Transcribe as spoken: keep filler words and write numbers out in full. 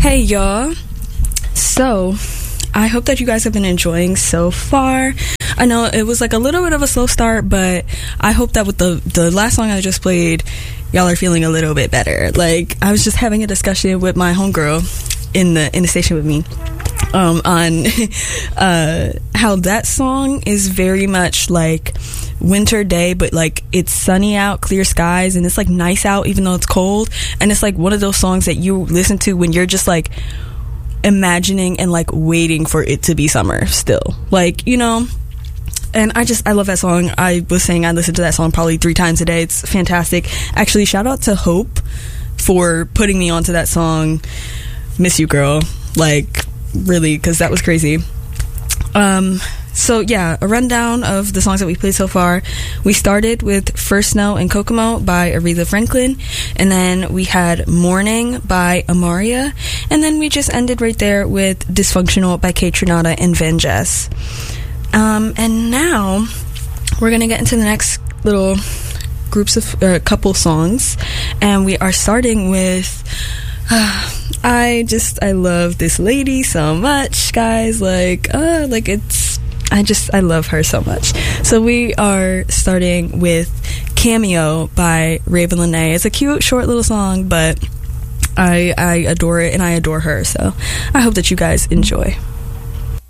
Hey y'all. So, I hope that you guys have been enjoying so far. I know it was like a little bit of a slow start, but I hope that with the the last song I just played, y'all are feeling a little bit better. Like, I was just having a discussion with my homegirl in the in the station with me um, on uh, how that song is very much like winter day, but like it's sunny out, clear skies, and it's like nice out even though it's cold. And it's like one of those songs that you listen to when you're just like imagining and like waiting for it to be summer still, like, you know. And I just I love that song. I was saying I listened to that song probably three times a day. It's fantastic. Actually, shout out to Hope for putting me onto that song. Miss you, girl. Like, really, because that was crazy. Um So yeah, a rundown of the songs that we played so far. We started with First Snow and Kokomo by Aretha Franklin, and then we had Morning by Amaria, and then we just ended right there with Dysfunctional by Kaytranada and Van Jess. Um, and now we're gonna get into the next little groups of uh, couple songs, and we are starting with uh, I just I love this lady so much, guys. Like, uh, like it's. I just, I love her so much. So we are starting with Cameo by Raven Lenae. It's a cute, short little song, but I, I adore it and I adore her. So I hope that you guys enjoy.